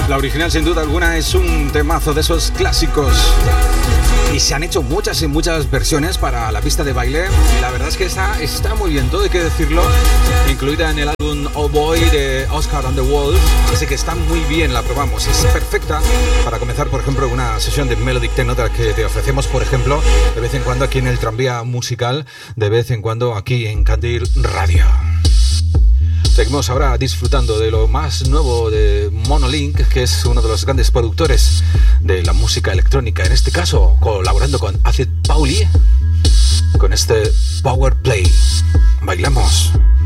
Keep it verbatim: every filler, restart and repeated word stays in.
La original, sin duda alguna, es un temazo de esos clásicos. Y se han hecho muchas y muchas versiones para la pista de baile. Y la verdad es que esta está muy bien, todo hay que decirlo. Incluida en el álbum Oh Boy de Oscar and the Wolf. Así que está muy bien, la probamos. Es perfecta para comenzar, por ejemplo, una sesión de Melodic Techno que te ofrecemos, por ejemplo, de vez en cuando aquí en el tranvía musical, de vez en cuando aquí en Candil Radio. Seguimos ahora disfrutando de lo más nuevo de Monolink, que es uno de los grandes productores de la música electrónica, en este caso colaborando con Acid Pauli, con este Power Play. Bailamos.